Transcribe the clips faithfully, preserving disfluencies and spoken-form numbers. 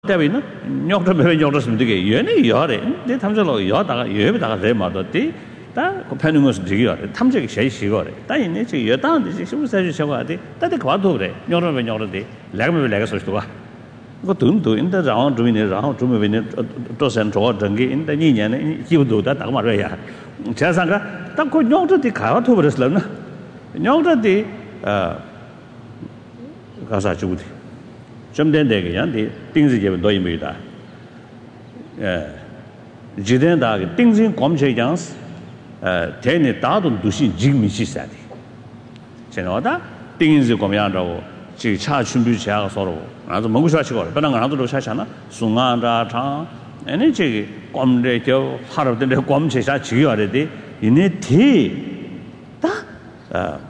대비는 녀도 몇 녀도 되게 연이 여래. 내 탐정로 여다가 여에다가 내 말도디 다 고편는 것은 되게 여래. 탐정이 제일 시거래. 다 있네. 저 여다는데 지금 사실 저거 하대. 다들 과도 그래. 녀도 몇 녀도디. 내가 왜 내가 소리도 봐. 그거 돈도 인다 장 주민이 장 주민이 도선 저거 등기 인다 이 년에 기부도 다 딱 말이야. 제상가 딱그 녀도디 가도 버렸을라나. 녀도디 어 가사 주고디. 좀 된다게 양디 띵지게 노이미다. 예. 지된다 띵진 검체장스 어 대내 다도 두신 직미시사디. 제가다 띵지 검양라고 지 차춘비 제가 서로 아주 먹으셔시고 그런 거 나도 사잖아. 숭안다 장 아니 저기 검래 저 하루든데 검체사 지겨야돼. 이네 뒤다 어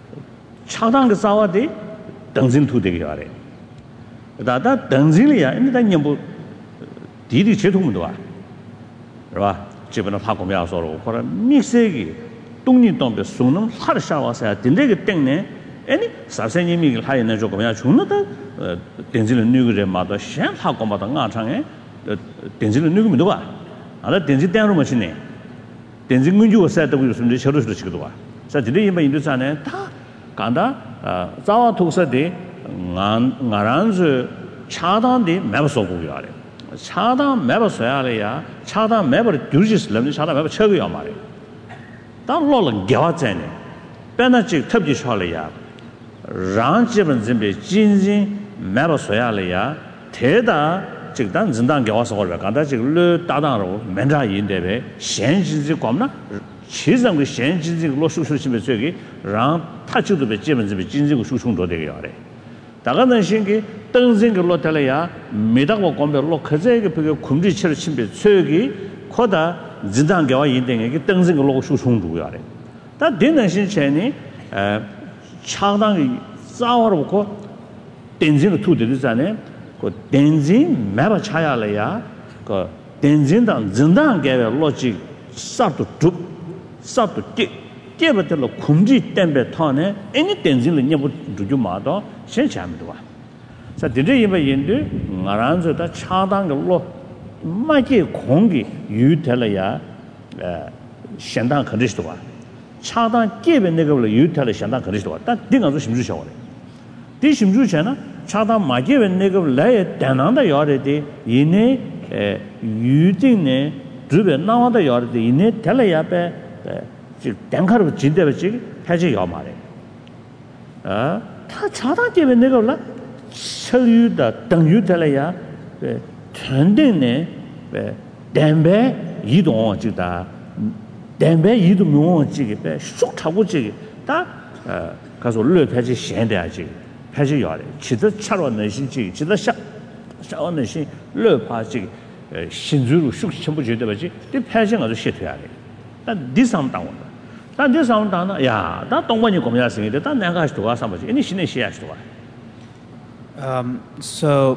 차당 그 싸워디 등진 투되게 하래. 다다 등진이야. 인데 녀부 디디 제통도 와. 그봐. 집에는 파고면 서로 그런 믹스기 똥니 똥배 숨는 하루 샤워서야 된대게 땡네. 아니 사세님이 하이는 조금이야 죽는다. 등진은 누구래 마도 셴 하고 마도 나창에 등진은 누구면도 와. 알아 등진 땡으로 마시네. 등진 군주 살다고 있으면 저러서 지기도 와. 자 디디 이만 인도산에 다 간다. 아 자와 독서대 나란즈 차단디 매버서고요 아래 차단 매버서야래야 차단 매버를 두지슬럼 차단 매버 쳐고요 말이야 당로는 겨왔잖아 빼나지 탑지 샤래야 랑집은 준비 진진 매버서야래야 대다 즉단 진단 겨와서 걸어 간다 지금 따당으로 맨자인데베 현실지 겁나 시장의 현실지 로수수심에 저기 랑 타치도 배 집은 준비 진진고 수충도 되게 하래 다가는 신기 등진그 로텔이야 미다고 공별로 그제게 그 군지치를 침배 최기 코다 진단계와 인등에게 등진그 로고 수송도야 래. 다 되는 신체니 에 차당이 싸워놓고 등진을 투들이잖아요. 그 등진 매바 차야래야 그 등진당 진단계의 로직 싹도 쭉 싹도 띠 깨버들로 군지 땜배 터네 애니 땡진을 녀부 주주마도 신참도 와. 자 디제 이바 인도 나란저다 차당로 마게 공기 유텔이야 에 현당 컨디스도 와. 차당 깨베 내가로 유텔을 현당 컨디스도 와. 딱 딩아서 심주 셔오래. 디 심주 잖아 차당 마게 내가 라에 대난다 요래디 이네 에 유딩네 주베 나와다 요래디 이네 텔야베 즉 땡카로 진대버지 해지요 말해. 아, 다 차단 때문에 내가 올라 철유다 등유들이야. 왜 전대네 왜 댐배 이동 지다. 댐배 이동 명언지게 쑥 타고 지게 다 어, 가서 르 패지 현대야지. 패지 요래. 지도 차로 내신지 지도 샤 샤원의 신 르파지 신주로 쑥 전부 제대로지. 이 패지 가서 시켜야 돼. 但第三档但第三档呢呀但东关你国家生意的但两个是多少么你现在写是多 Um so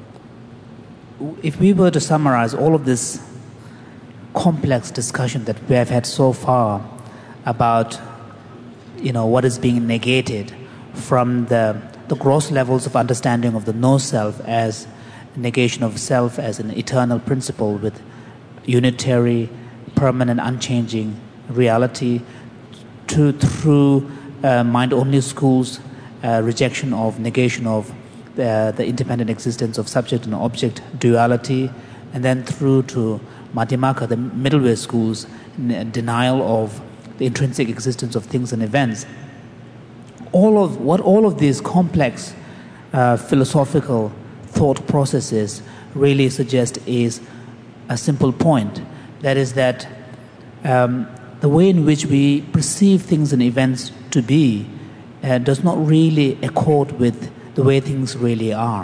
if we were to summarize all of this complex discussion that we have had so far about you know what is being negated from the the gross levels of understanding of the no self as negation of self as an eternal principle with unitary permanent, unchanging reality, to through uh, mind-only schools, uh, rejection of negation of the, the independent existence of subject and object duality, and then through to Madhyamaka, the middle way schools, n- denial of the intrinsic existence of things and events. All of what all of these complex uh, philosophical thought processes really suggest is a simple point. That is that um, the way in which we perceive things and events to be uh, does not really accord with the way things really are.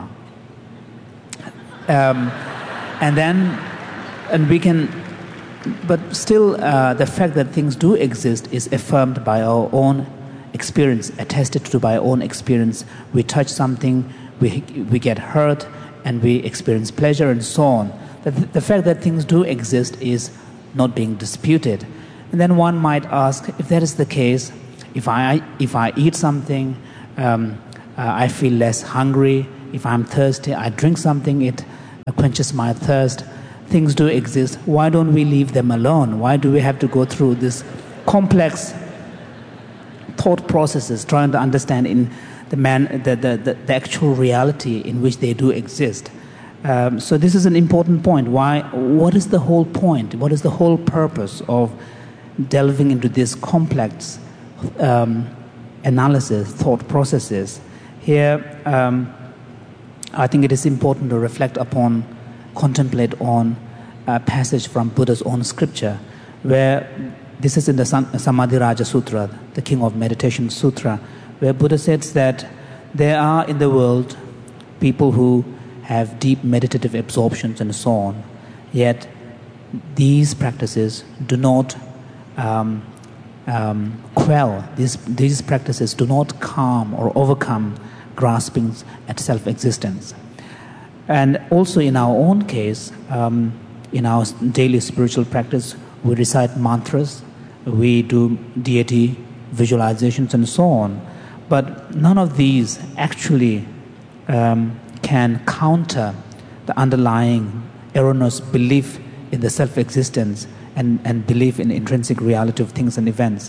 Um, and then, and we can, but still uh, the fact that things do exist is affirmed by our own experience, attested to by our own experience. We touch something, we, we get hurt, and we experience pleasure and so on. The, the fact that things do exist is not being disputed. And then one might ask, if that is the case, if I, if I eat something, um, uh, I feel less hungry. If I'm thirsty, I drink something, it quenches my thirst. Things do exist. Why don't we leave them alone? Why do we have to go through this complex thought processes trying to understand in the man the, the, the, the actual reality in which they do exist? Um, so this is an important point. Why? What is the whole point? What is the whole purpose of delving into this complex um, analysis, thought processes? Here, um, I think it is important to reflect upon, contemplate on a passage from Buddha's own scripture, where this is in the Samadhiraja Sutra, the King of Meditation Sutra, where Buddha says that there are in the world people who have deep meditative absorptions and so on, yet these practices do not um, um, quell, these, these practices do not calm or overcome graspings at self-existence. And also in our own case, um, in our daily spiritual practice, we recite mantras, we do deity visualizations and so on, but none of these actually um, can counter the underlying erroneous belief in the self-existence and, and belief in the intrinsic reality of things and events.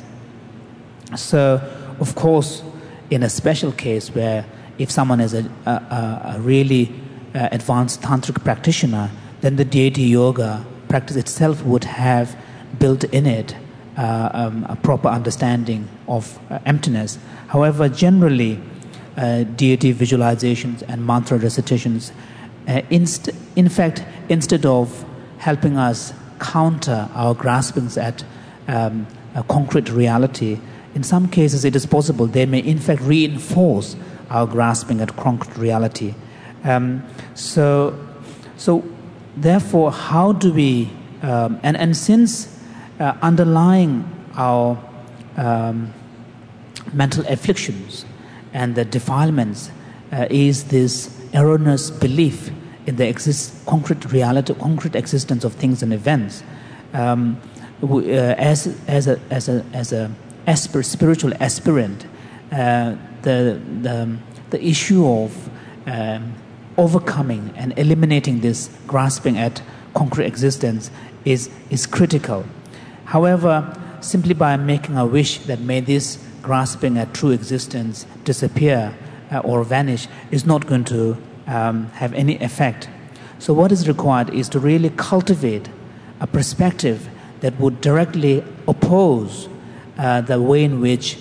So, of course, in a special case where if someone is a, a, a really uh, advanced tantric practitioner, then the deity yoga practice itself would have built in it uh, um, a proper understanding of uh, emptiness. However, generally, uh, deity visualizations and mantra recitations, uh, inst- in fact, instead of helping us counter our graspings at um, a concrete reality, in some cases it is possible they may in fact reinforce our grasping at concrete reality. Um, so, so therefore, how do we, um, and, and since uh, underlying our um, mental afflictions and the defilements uh, is this erroneous belief in the exist- concrete reality, concrete existence of things and events, um, we, uh, as, as a, as a, as a aspir- spiritual aspirant, uh, the, the, the issue of um, overcoming and eliminating this grasping at concrete existence is, is critical. However, simply by making a wish that may this grasping at true existence disappear uh, or vanish is not going to um, have any effect. So what is required is to really cultivate a perspective that would directly oppose uh, the way in which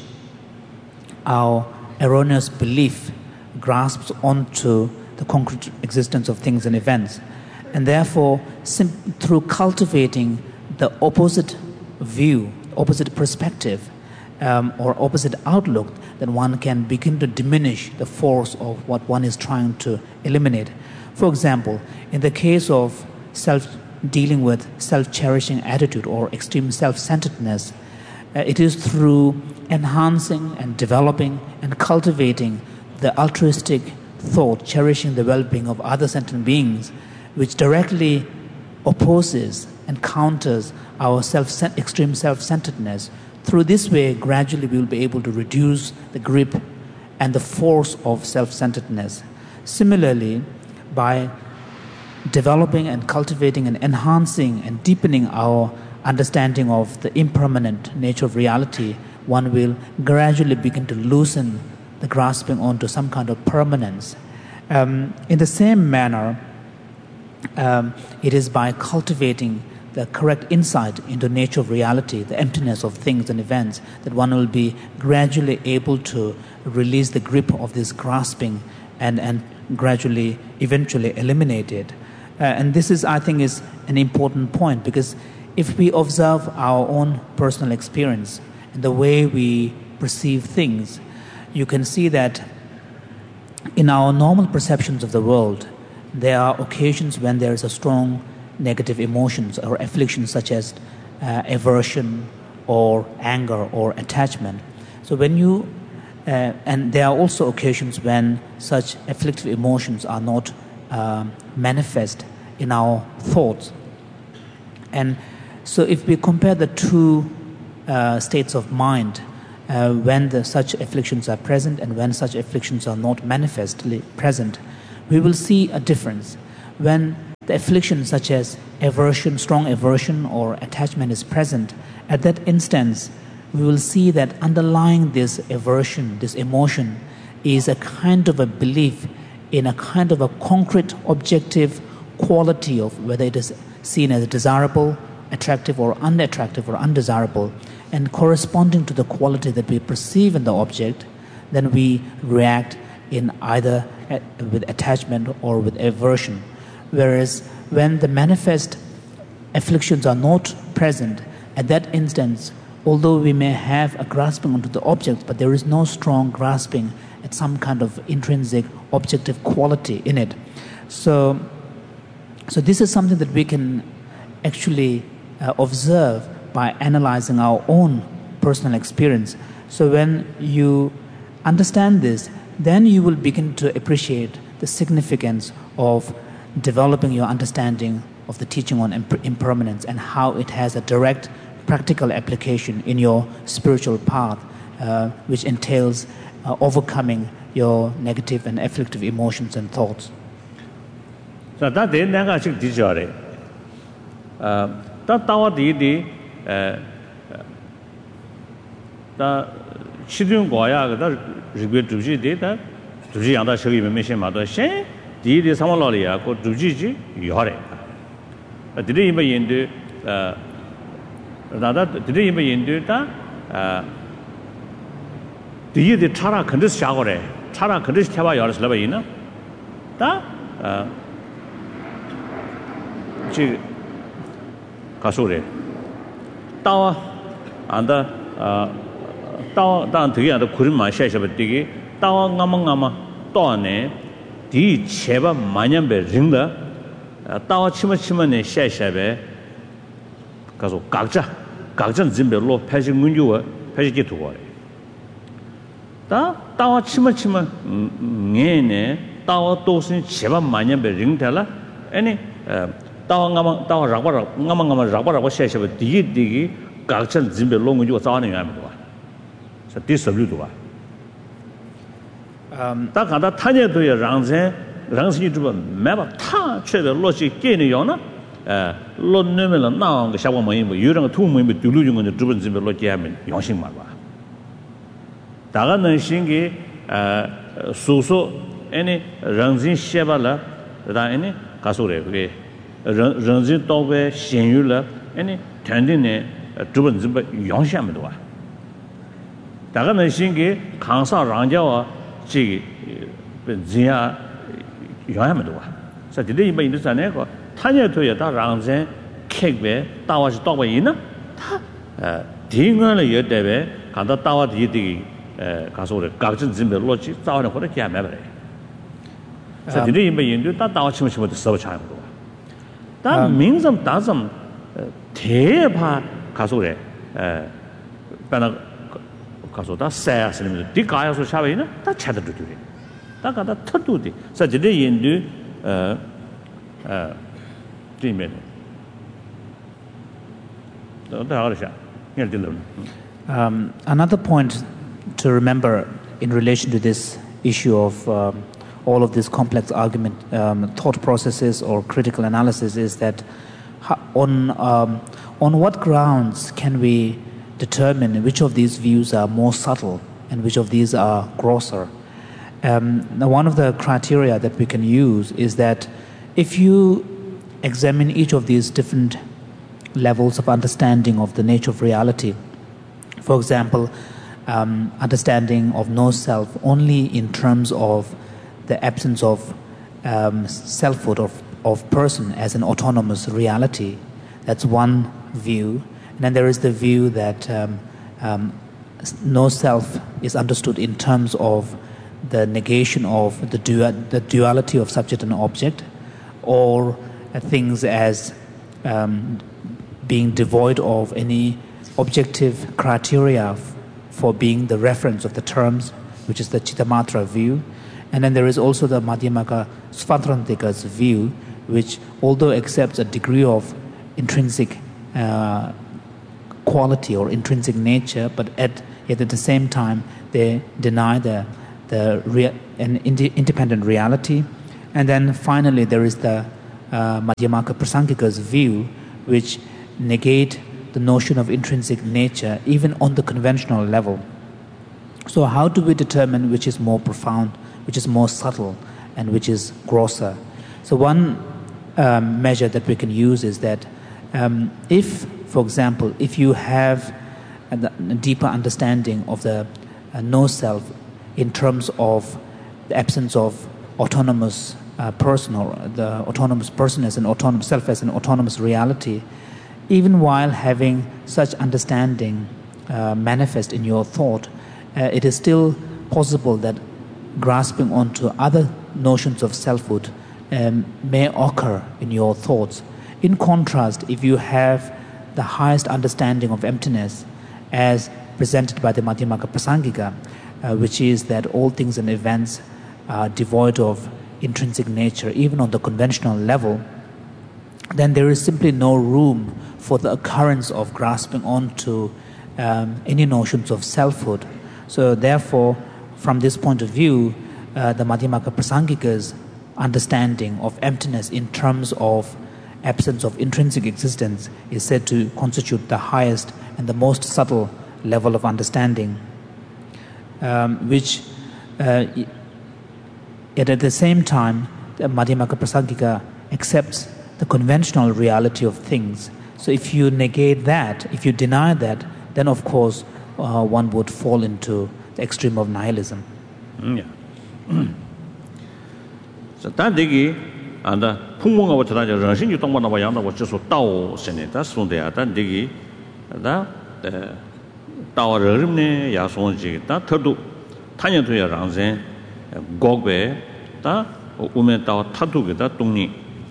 our erroneous belief grasps onto the concrete existence of things and events. And therefore, sim- through cultivating the opposite view, opposite perspective, um, or opposite outlook, then one can begin to diminish the force of what one is trying to eliminate. For example, in the case of self dealing with self-cherishing attitude or extreme self-centeredness, uh, it is through enhancing and developing and cultivating the altruistic thought, cherishing the well-being of other sentient beings, which directly opposes and counters our self extreme self-centeredness. Through this way, gradually we will be able to reduce the grip and the force of self-centeredness. Similarly, by developing and cultivating and enhancing and deepening our understanding of the impermanent nature of reality, one will gradually begin to loosen the grasping onto some kind of permanence. Um, in the same manner, um, it is by cultivating the correct insight into nature of reality, the emptiness of things and events, that one will be gradually able to release the grip of this grasping and, and gradually, eventually eliminate it. Uh, and this is, I think, is an important point, because if we observe our own personal experience and the way we perceive things, you can see that in our normal perceptions of the world, there are occasions when there is a strong negative emotions or afflictions such as uh, aversion or anger or attachment. So when you, uh, and there are also occasions when such afflictive emotions are not uh, manifest in our thoughts. And so if we compare the two uh, states of mind, uh, when the, such afflictions are present and when such afflictions are not manifestly present, we will see a difference. when the affliction such as aversion, strong aversion or attachment is present, at that instance, we will see that underlying this aversion, this emotion, is a kind of a belief in a kind of a concrete, objective quality of whether it is seen as desirable, attractive or unattractive or undesirable, and corresponding to the quality that we perceive in the object, then we react in either with attachment or with aversion. Whereas when the manifest afflictions are not present, at that instance, although we may have a grasping onto the object, but there is no strong grasping at some kind of intrinsic objective quality in it. So, so this is something that we can actually uh, observe by analyzing our own personal experience. So when you understand this, then you will begin to appreciate the significance of developing your understanding of the teaching on imper- impermanence and how it has a direct practical application in your spiritual path, uh, which entails uh, overcoming your negative and afflictive emotions and thoughts. So that day naga chik di jare. Uh, ta tawa di di uh, ta chidun goya ga da rigwe duji de da duji yang da shogi me shin ma do shen di di sama lo li ya ko duji ji yore. Di de yim yin de uh 나다 드리 이메 인도다 아 뒤에 차라 컨디스 샤고래 차라 컨디스 태바 열스 러버 이나 다아 지 가소래 따와 안다 아 따와 단 되게 안다 구름만 샤샤버 되게 따와 가망가마 또네 디 제바 마냠베 링다 따와 치마치마네 샤샤베 가서 각자 각전 진별로 패식 문주와 패식이 두고 다 따와 치마치마 네네 따와 도신 제발 만년배 링달라 아니 따와 가마 따와 라바라 가마 가마 라바라고 셔셔 디기 디기 각전 진별로 문주와 싸우는 거야 봐. 자 디스블루도 봐. 음, 다 간다 타녀도야 랑제 랑신이 좀 매바 타 최대 로지 깨는 요나 에 론네면 나온 거 샤고 뭐이 뭐 이런 거 투모이 둘루 중 거는 두번 집에 로지 하면 용식 말 봐. 다가는 신기 에 소소 아니 랑진 셰발라 다니 가소래 그게 랑진 도베 신유라 아니 텐딘네 두번 집에 용식 하면 봐. 다가는 신기 강사 랑자와 지 지야 용하면 봐. 자 디데 이번 인도산에 거 타녀도에 다 랑zen 캑베 따와시 따와 있나 다 딩을 여대베 간다 따와 디디 에 가서래 각진 진배 로지 싸우는 거를 기하면 그래. 자 디데 이번 인도 다 따와 치면 치면 서버 차는 거. 다 민점 다점 대파 가서래 에 바나 가서 다 세야스는 디 가야서 샤베이나 다 차들도 돼. 다 가다 터도디. 자 디데 인도 어 Um, another point to remember in relation to this issue of um, all of this complex argument, um, thought processes or critical analysis is that on um, on what grounds can we determine which of these views are more subtle and which of these are grosser? Um, now one of the criteria that we can use is that if you examine each of these different levels of understanding of the nature of reality. For example, um, understanding of no self only in terms of the absence of um, selfhood of, of person as an autonomous reality. That's one view. And then there is the view that um, um, no self is understood in terms of the negation of the, du- the duality of subject and object, or things as um, being devoid of any objective criteria f- for being the reference of the terms, which is the Chittamatra view. And then there is also the Madhyamaka Svatrantikas view, which although accepts a degree of intrinsic uh, quality or intrinsic nature, but at, yet at the same time they deny the, the rea- an ind- independent reality. And then finally there is the uh, Madhyamaka Prasangika's view, which negate the notion of intrinsic nature even on the conventional level. So how do we determine which is more profound, which is more subtle, and which is grosser? So one um, measure that we can use is that um, if, for example, if you have a, a deeper understanding of the uh, no-self in terms of the absence of autonomous uh, person, or the autonomous person as an autonomous self, as an autonomous reality, even while having such understanding uh, manifest in your thought, uh, it is still possible that grasping onto other notions of selfhood um, may occur in your thoughts. In contrast, if you have the highest understanding of emptiness as presented by the Madhyamaka Prasangika, uh, which is that all things and events are devoid of intrinsic nature, even on the conventional level, then there is simply no room for the occurrence of grasping onto um, any notions of selfhood. So therefore, from this point of view, uh, the Madhyamaka Prasangika's understanding of emptiness in terms of absence of intrinsic existence is said to constitute the highest and the most subtle level of understanding, um, which uh, yet at the same time, the Madhyamaka Prasangika accepts the conventional reality of things. So if you negate that, if you deny that, then of course uh, one would fall into the extreme of nihilism. Mm, yeah. So that digi and the Pumunga was a Rashi, you don't want to Wayana was just so Tao Senate, that's from there, that digi, that Tao Rimne, Yasonji, that Turdu, Tanya to your Ranzen, Gogbe, that Ume Tao Tatu, that Tuni,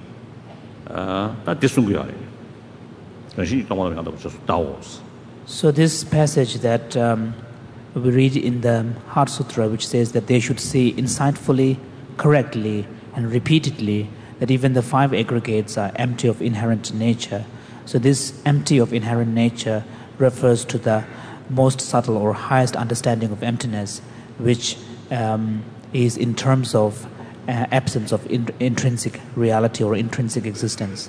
that Disungari. Rashi don't want to was just Taos. So this passage that um, we read in the Heart Sutra, which says that they should see insightfully, correctly, and repeatedly that even the five aggregates are empty of inherent nature. So this empty of inherent nature refers to the most subtle or highest understanding of emptiness, which um, is in terms of uh, absence of in- intrinsic reality or intrinsic existence.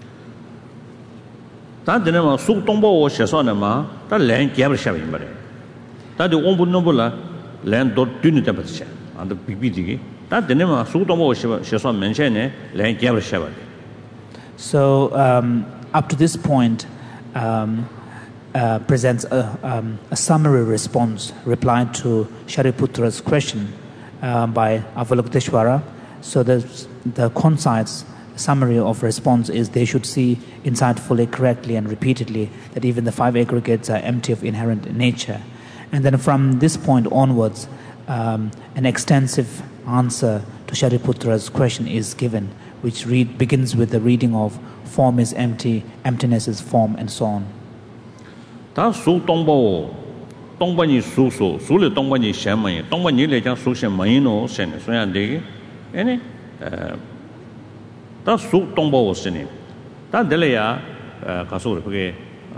That the name of Su Tombo was Shasonama, that land Gabri Shaving. That the Ombu Nobula land dot Dunitabacha and the B B D. That the name of Su Tombo Shason mentioned land Gabri Shaving. So um, up to this point, um, uh, presents a, um, a summary response replying to Shariputra's question um, by Avalokiteshvara. So the, the concise summary of response is they should see insightfully, correctly, and repeatedly that even the five aggregates are empty of inherent nature. And then from this point onwards, um, an extensive answer to Shariputra's question is given, which read, begins with the reading of form is empty, emptiness is form, and so on. Ta su tongbo tongbo ni su su su le tongbo ni shen mai tongbo ni le jiang su shen mai no shen so yan de ene eh ta su tongbo wo shen ta de le ya ka su ge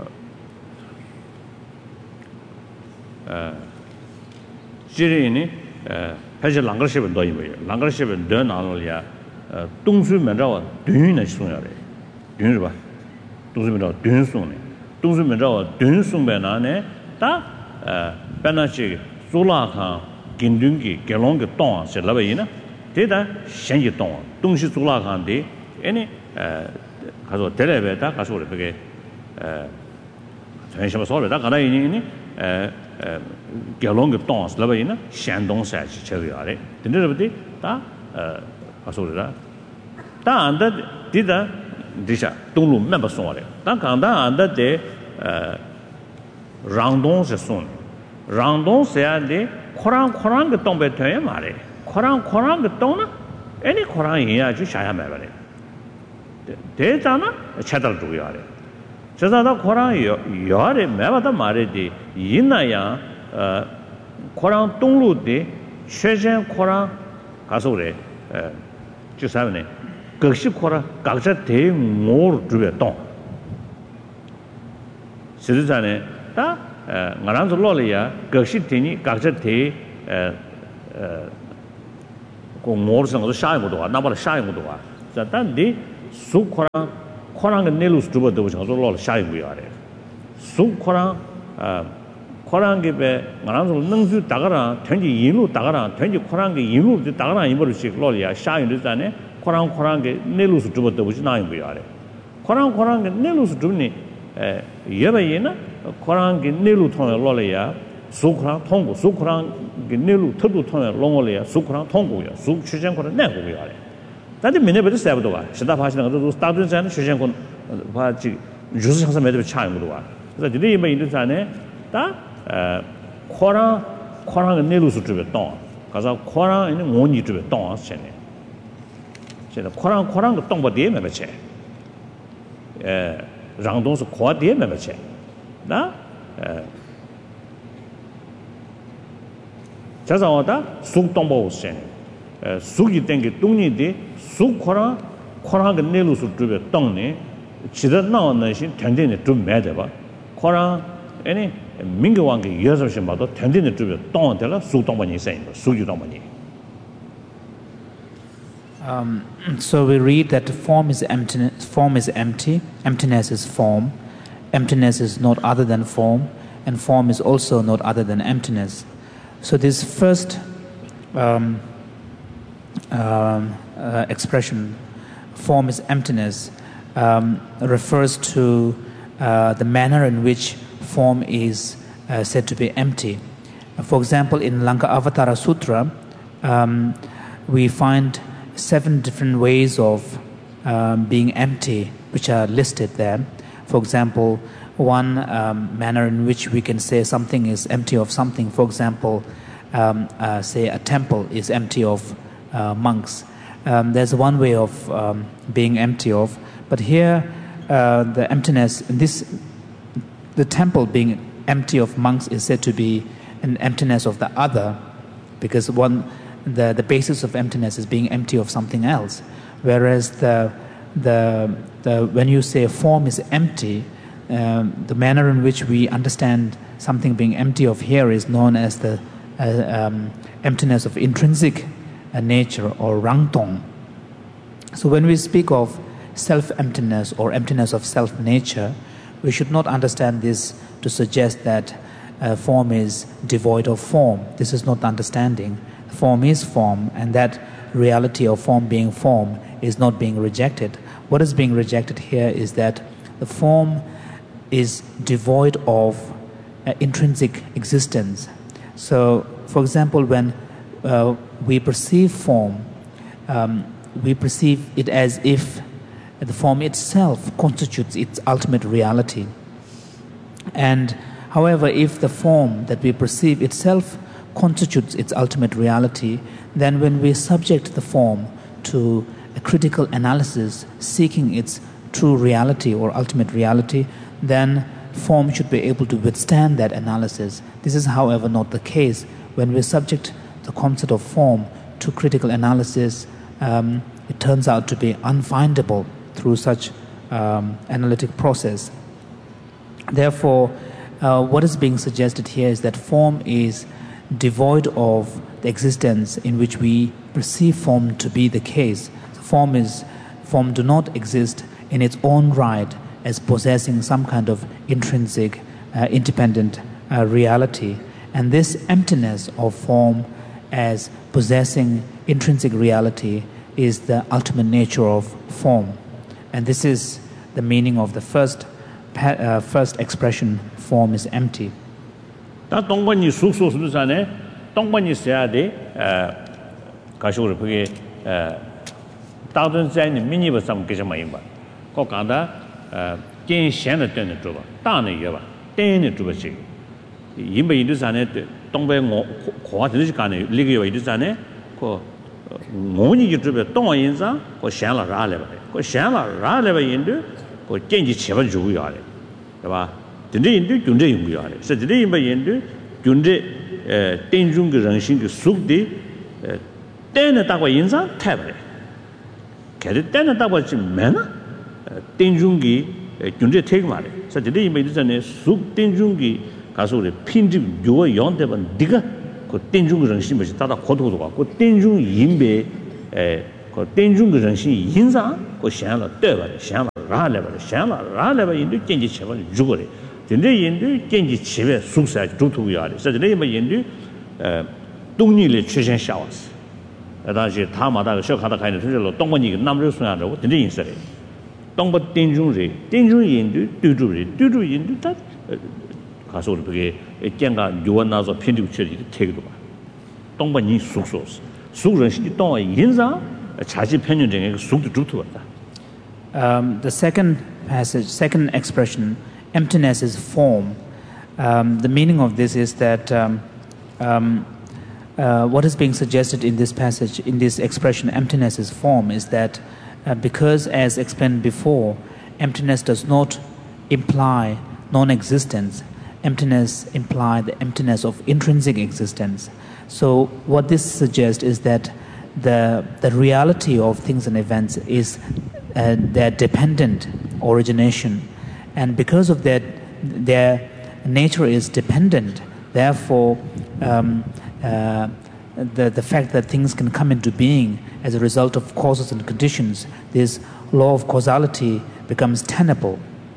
eh ji ri ni eh ha ji lang ge shi ben do yi wei lang ge shi ben de na lo ya eh dong su men zhao dun ne su ya de dun是吧dong su men zhao dun su ne dong su men zhao dun su ben na ne ta eh ben na chi zu la kan gin dun gi ge long ge dong se la bei na de da xian ji dong dong xi zu la kan de ene eh ka zo de le be da ka so le ge eh chen shi ba so le da ka na yi ni eh eh ge long ge dong se la bei na xian dong sai chi che ya de de ne de da eh ka so le da da an da de da disha dong lu men ba so le da kan da an da de eh rangdong se son rangdong se ya de korang korang ge dong be de ma le korang korang ge dong na any korang yin ya ju sha ya ma ba le de da na cha da du ya le cha da da korang yo yo le ma ba da ma le de yin na ya eh korang dong lu de xue zhen korang ga so le eh ju sa ne ge shi korang ga zhe de mo zhu be dong实际上呢，他呃，我让做老了呀，各式的呢，各式的呃呃，个我是我都下一个多啊，哪怕是下一个多啊，这但你 수 코랑 코랑 그 내루스 두버도 저서 로 샤이고 야래 수 코랑 아 코랑 게베 만나서 능수 다가라 된지 인루 다가라 된지 코랑 게 인루 다가라 이버씩 로리야 샤이르잖아요 코랑 코랑 게 내루스 두버도 보지 나이고 야래 코랑 코랑 게 내루스 두니 에 예바이나 코랑 게 내루 통에 로리야 수코랑 통고 수코랑 게 내루 터도 통에 롱올이야 수코랑 통고야 수 추전코는 내고요 야래但是明天不是塞不多吧？是大发现那个都大多山的学生工，把这就是上上面这差不多啊。那这里面有的啥呢？但呃，可能可能个内陆是这边当，可是可能那模拟这边当现在，现在可能可能个当不点没没钱，呃，让东是快点没没钱，那呃，加上我的速当不现。에 수기 땡게 동니데 수코랑 코랑 그 내루스 주베 땅네 지다 나오는 신 텐데네 좀 매대 봐 코랑 아니 민거왕게 여서신 봐도 텐데네 주베 땅한테라 수동만이 생거 수기동만이 Um, so we read that form is empty, form is empty, emptiness is form, emptiness is not other than form, and form is also not other than emptiness. So this first um, Um, uh, expression, form is emptiness, um, refers to uh, the manner in which form is uh, said to be empty. For example, in Lankavatara Sutra, um, we find seven different ways of um, being empty, which are listed there. For example, one um, manner in which we can say something is empty of something. For example, um, uh, say a temple is empty of Uh, monks. Um, there's one way of um, being empty of, but here uh, the emptiness, this, the temple being empty of monks is said to be an emptiness of the other, because one, the the basis of emptiness is being empty of something else, whereas the the the when you say form is empty, um, the manner in which we understand something being empty of here is known as the uh, um, emptiness of intrinsic a nature or rangtong. So when we speak of self-emptiness or emptiness of self-nature, we should not understand this to suggest that uh, form is devoid of form. This is not understanding. Form is form, and that reality of form being form is not being rejected. What is being rejected here is that the form is devoid of uh, intrinsic existence. So, for example, when uh, we perceive form, um, we perceive it as if the form itself constitutes its ultimate reality. And however, if the form that we perceive itself constitutes its ultimate reality, then when we subject the form to a critical analysis seeking its true reality or ultimate reality, then form should be able to withstand that analysis. This is, however, not the case. When we subject the concept of form to critical analysis, um, it turns out to be unfindable through such um, analytic process. Therefore, uh, what is being suggested here is that form is devoid of the existence in which we perceive form to be the case. Form is form do not exist in its own right as possessing some kind of intrinsic, uh, independent uh, reality. And this emptiness of form as possessing intrinsic reality is the ultimate nature of form. And this is the meaning of the first uh, first expression, form is empty. 다 동반이 숙소스도 전에 동반이 써야 돼. 어 가시고 그게 어 다른 자는 미니버 좀 계속 많이 봐. 거 간다 어 gen시는 되는 줘 봐. 다는 여 봐. 때는 줘 봐지. 인바 인도 전에 동배 고와 되지 간에 리그 요 인도 전에 그 모니 유튜브에 동어 인사 그 샹라 라래 봐. 그 샹라 라래 봐 인도 그 gen지 쳐봐 주고 야 돼. 对吧？真正印度军队用不了的，实际的印巴印度军队呃顶中个人性个属的呃，单的大过印上太不了，开始单的大过是没呢，呃顶中个呃军队太个嘛的，实际的印巴印度呢属顶中个，告诉的品质越样的吧，这个个顶中个人性不是达到可多的话，个顶中印巴呃 그 땡중 그 정신 인상 그想了对吧想了然来吧想了然来吧인도 genji cheba 죽어래 근데 인도 genji chebe 숙사 주투야 그래서 내 뭐 인도 어 동리를 최신 샤워스 다시 다마다 그 쇼카다 가는 소리로 동번이 남을 수야라고 근데 인사래 동번 땡중리 땡중 인도 뚜주리 뚜주 인도 다 가서 그게 땡가 요원나서 편집 처리 태기도 봐 동번이 숙소스 숙人시 동 인상 자지 편년 중에 숙도 주투 같다 Um, the second passage, second expression, emptiness is form. Um, the meaning of this is that um, um, uh, what is being suggested in this passage, in this expression, emptiness is form, is that uh, because, as explained before, emptiness does not imply non-existence. Emptiness implies the emptiness of intrinsic existence. So, what this suggests is that the the reality of things and events is Uh, their dependent origination, and because of that, their nature is dependent. Therefore, um, uh, the the fact that things can come into being as a result of causes and conditions, this law of causality becomes tenable.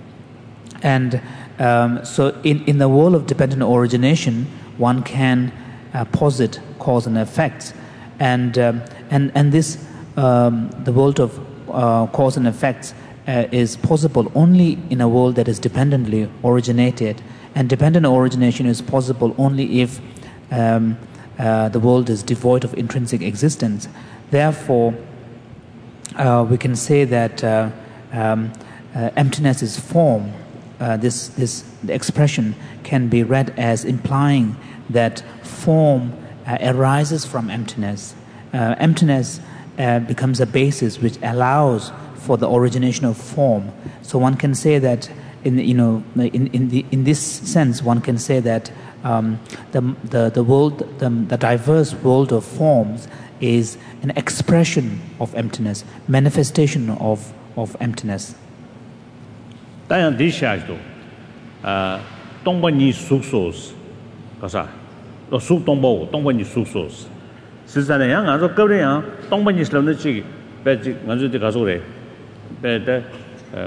And um, so, in in the world of dependent origination, one can uh, posit cause and effects, and um, and and this um, the world of Uh, cause and effects uh, is possible only in a world that is dependently originated, and dependent origination is possible only if um, uh, the world is devoid of intrinsic existence. Therefore, uh, we can say that uh, um, uh, emptiness is form. Uh, this this expression can be read as implying that form uh, arises from emptiness. Uh, emptiness Uh, becomes a basis which allows for the origination of form. So one can say that, in you know, in in the in this sense, one can say that um, the the the world, the, the diverse world of forms, is an expression of emptiness, manifestation of of emptiness. 当然，底下就啊，东北你宿舍是，干啥？我宿东北，东北你宿舍是。实际上，像俺说搞的样，东北你是那几个，别这俺说这个说的，别的呃，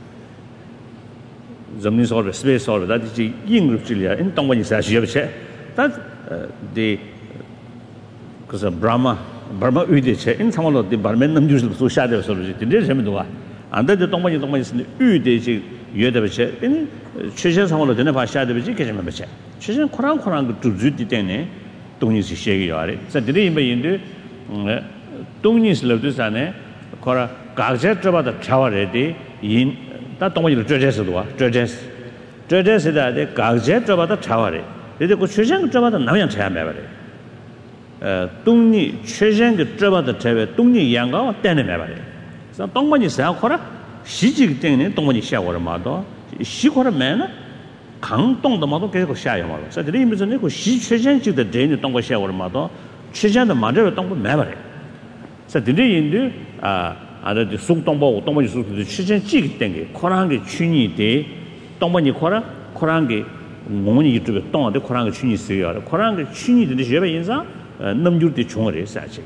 人民说的、西北说的，但是这英语这里啊，因东北你是学不起，但呃的，可是 Brahma Brahma 语的起，因他们说的 Brahma 能就是说下的说的，这这什么多啊？俺这东北你东北是语的这学的不起，因确实他们说真的怕下的不起，干什么不起？确实可能可能个主主的点呢。东西写个样的，在这里面印度，嗯，东西是老多啥呢？可能各家这把的挑来的，因，但东西是这些是多，这些是，这些是的，各家这把的挑来的，这个学生这把的哪样挑没办的？呃，东西学生个这把的挑来，东西羊羔带的没办的，像东西是啥可能？西几个点呢？东西写过了嘛多，西可能没呢。강동도마도 계속 샤야 말로. 그래서 이 무슨 그 시최전지도 되는 동거 샤워를 마도 최전도 맞아요 동거 매버래. 그래서 들이 아 아들 숙동보 동보지 숙도 최전지기 때문에 코란 게 춘이 돼. 동보니 코란 코란 게 뭐니 유튜브 동한테 코란 게 춘이 있어요. 코란 게 춘이 되는 시에 인사 넘줄 때 중얼에 사지.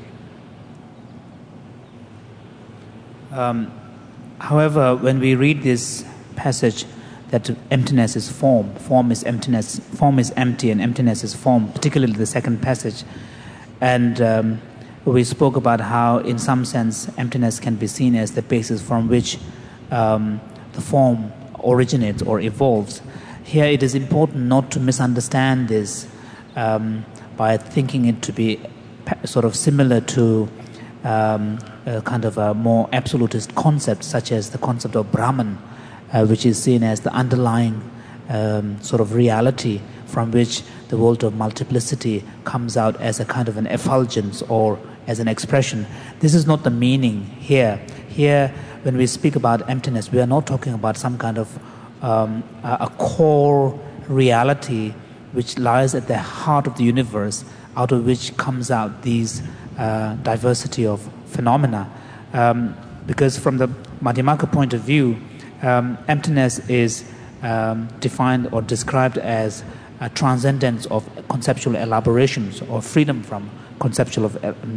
Um however, when we read this passage, that emptiness is form, form is emptiness, form is empty, and emptiness is form, particularly the second passage. And um, we spoke about how, in some sense, emptiness can be seen as the basis from which um, the form originates or evolves. Here it is important not to misunderstand this um, by thinking it to be sort of similar to um, a kind of a more absolutist concept, such as the concept of Brahman, Uh, which is seen as the underlying um, sort of reality from which the world of multiplicity comes out as a kind of an effulgence or as an expression. This is not the meaning here. Here, when we speak about emptiness, we are not talking about some kind of um, a, a core reality which lies at the heart of the universe, out of which comes out these uh, diversity of phenomena. Um, because from the Madhyamaka point of view, Um, emptiness is um, defined or described as a transcendence of conceptual elaborations or freedom from conceptual of, um,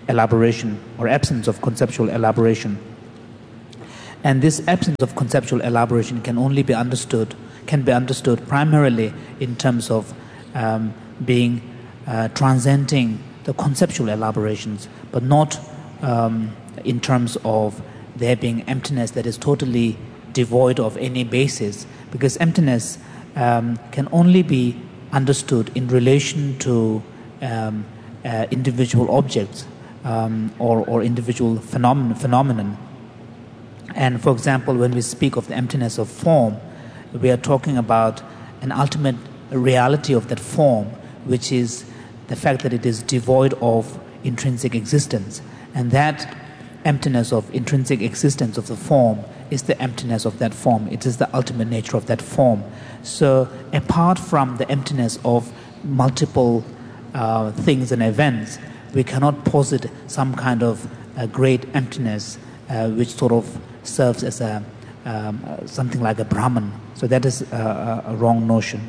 elaboration or absence of conceptual elaboration. And this absence of conceptual elaboration can only be understood, can be understood primarily in terms of um, being uh, transcending the conceptual elaborations, but not um, in terms of there being emptiness that is totally devoid of any basis, because emptiness um, can only be understood in relation to um, uh, individual objects um, or, or individual phenomenon, phenomenon. And for example, when we speak of the emptiness of form, we are talking about an ultimate reality of that form, which is the fact that it is devoid of intrinsic existence. And that emptiness of intrinsic existence of the form is the emptiness of that form. It is the ultimate nature of that form. So apart from the emptiness of multiple uh, things and events, we cannot posit some kind of uh, great emptiness uh, which sort of serves as a um, uh, something like a Brahman. So that is a, a, a wrong notion.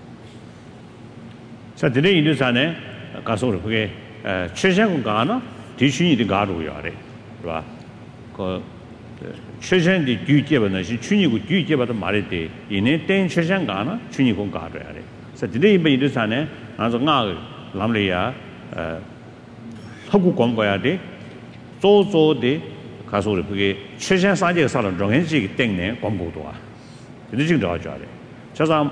So today in this ane kasor phuge cheshen ga na di chuni de ga ru ya re ba ko cheshen di gyu je ba na shi chuni gu gyu je ba de ma re de yin ten cheshen ga na chuni gu ga ru ya re so today in this ane an so nga lam le ya uh hagu gong go ya de zo zo de kasor phuge cheshen sa je sa ron rong hen ji deng ne gong gu do a de jing de ja re cha sam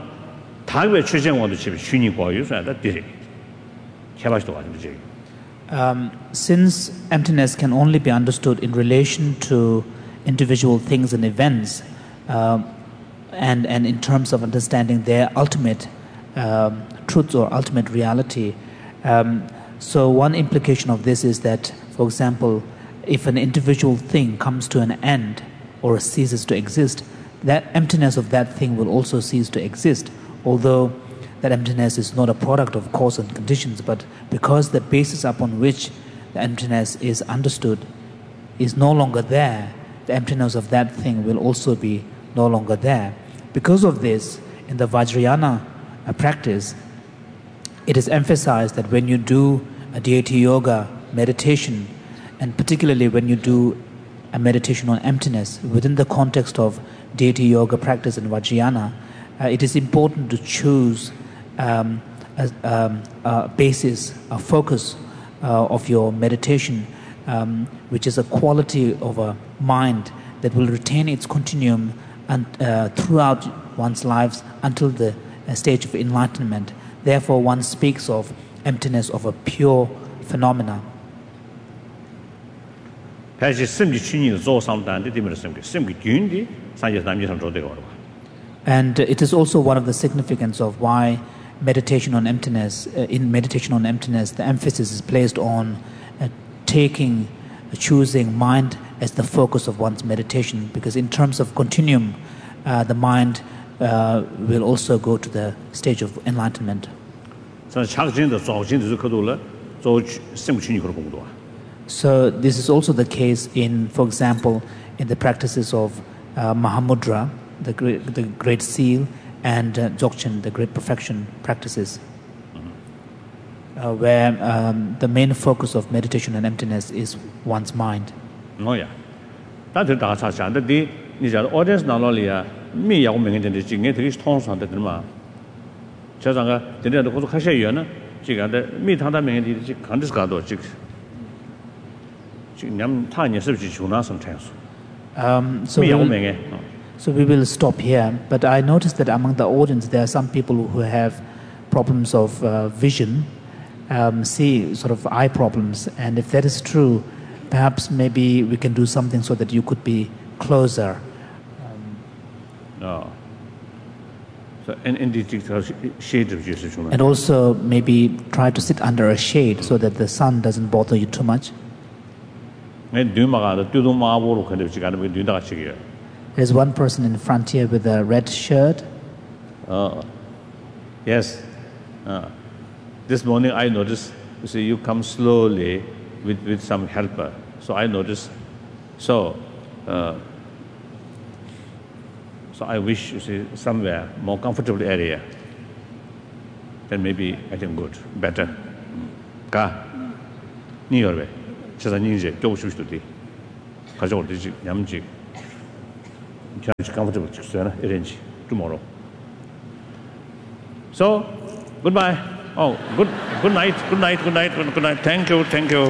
Um, since emptiness can only be understood in relation to individual things and events, um, and, and in terms of understanding their ultimate um, truth or ultimate reality, um, so one implication of this is that, for example, if an individual thing comes to an end or ceases to exist, that emptiness of that thing will also cease to exist. Although that emptiness is not a product of cause and conditions, but because the basis upon which the emptiness is understood is no longer there, the emptiness of that thing will also be no longer there. Because of this, in the Vajrayana uh, practice, it is emphasized that when you do a deity yoga meditation, and particularly when you do a meditation on emptiness within the context of deity yoga practice in Vajrayana, Uh, it is important to choose um, a, um, a basis, a focus uh, of your meditation, um, which is a quality of a mind that will retain its continuum and, uh, throughout one's lives until the uh, stage of enlightenment. Therefore, one speaks of emptiness of a pure phenomena. And it is also one of the significance of why meditation on emptiness, uh, in meditation on emptiness, the emphasis is placed on uh, taking, uh, choosing mind as the focus of one's meditation, because in terms of continuum, uh, the mind uh, will also go to the stage of enlightenment. So this is also the case in, for example, in the practices of uh, Mahamudra, the great, the great seal, and uh, Dzogchen, the great perfection practices, mm-hmm. uh, where um, the main focus of meditation on emptiness is one's mind. Oh yeah, that is the case. That the你讲 audience 那里啊，没有我们讲的经验，这个通常的嘛。就像个今天的工作开学员呢，这个的没他那边的这看的是干多这个，这你们他也是不是就那什么程度？ Um, so, we will, so we will stop here. But I noticed that among the audience there are some people who have problems of uh, vision, um, see sort of eye problems. And if that is true, perhaps maybe we can do something so that you could be closer. Um, oh. So, and, and, shade of and also maybe try to sit under a shade so that the sun doesn't bother you too much. There's one person in front here with a red shirt. Uh, yes. Uh, this morning I noticed, you see, you come slowly with, with some helper. So I noticed. So, uh, so I wish, you see, somewhere more comfortable area. Then maybe I think good, better. Ka, ni yorbe. 재산인지 겨우 쉬우시도디 가져올 때지 냠지 그냥 comfortable 직수나 arrange tomorrow. So goodbye. Oh, good good night. Good night. Good night. Good night. Thank you. Thank you.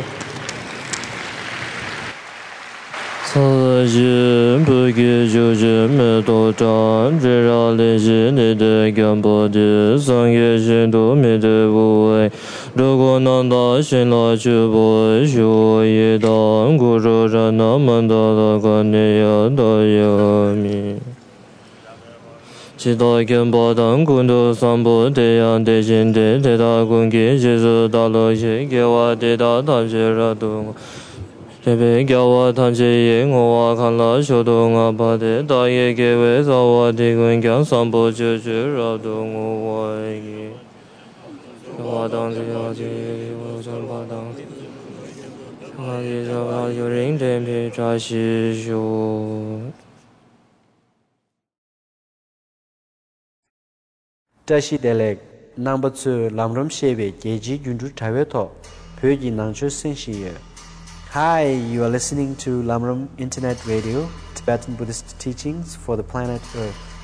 사진 보기 조짐에 도전 지라리진이 대견보디 상예신도 미드부에 루고난다 신라주보 쇼이당 구조자나 만다다가니야 다야미 지도견보당 군도 삼보 대양 대신대 대다군기 지수달로시 개와 대다 단지라동 대배교와 단지의 응호와 간라 쇼동아 바데 다의 계획사와 대군경 삼보 주주라동호와에게 와당지와지 오전바당 하기자와 요링dempi 자시쇼 Tashi Delek number two Lamram Shebe Geji Gundu Taweto Pyoji Nangcho Senshiye. Hi, you are listening to Lamram Internet Radio, Tibetan Buddhist teachings for the planet Earth.